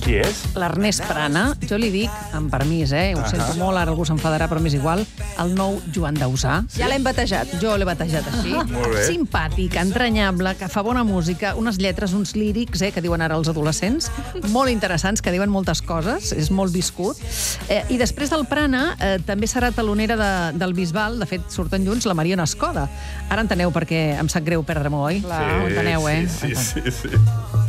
Qui és? L'Ernest Prana, jo li dic, amb permís, ho sento molt, ara algú s'enfadarà, però m'és igual, el nou Joan Dausà. Ja l'hem batejat. Jo l'he batejat així. Molt bé. Simpàtic, entranyable, que fa bona música, unes lletres, uns lírics, que diuen ara els adolescents, molt interessants, que diuen moltes coses, és molt viscut. I després del Prana, també serà talonera del Bisbal, de fet, surten junts la Mariona Escoda. Ara enteneu per què em sap greu perdre-m'ho, oi? Clar, Ho enteneu, Sí.